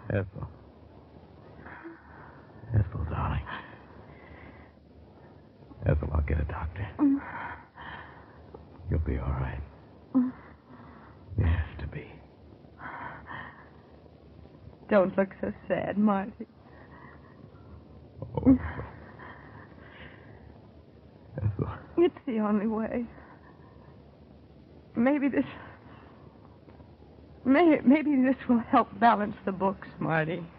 Ethel. Ethel, darling. Ethel, I'll get a doctor. You'll be all right. You have to be. Don't look so sad, Marty. Oh, Ethel. It's the only way. Maybe this will help balance the books, Marty.